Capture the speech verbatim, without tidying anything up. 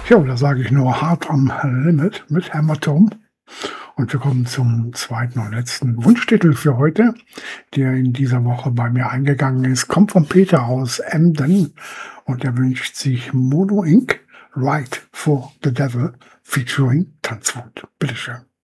Jo, da sage ich nur hart am Limit mit Hämatom. Und wir kommen zum zweiten und letzten Wunschtitel für heute, der in dieser Woche bei mir eingegangen ist. Kommt von Peter aus Emden und er wünscht sich Mono Inc. Right for the Devil featuring Tanzwut. Bitteschön.